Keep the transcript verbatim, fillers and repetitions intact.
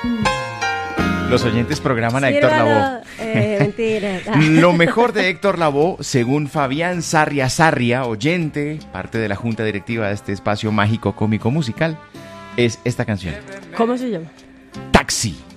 Los oyentes programan a Sí, Héctor hermano, Lavoe. eh, mentira. Lo mejor de Héctor Lavoe, según Fabián Sarria Sarria, oyente, parte de la junta directiva de este espacio mágico cómico musical, es esta canción. ¿Cómo se llama? Taxi.